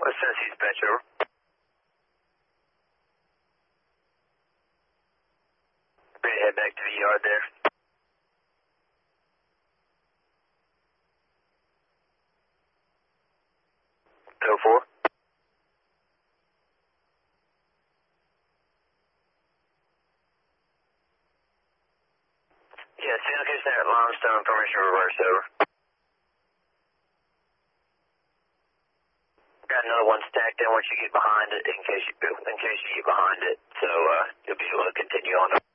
Assess dispatch, over. Ready to head back to the yard there. Go for. Yeah, San Jose Center at Limestone, permission reverse, over. Got another one stacked in once you get behind it, in case you get behind it, so you'll be able to continue on.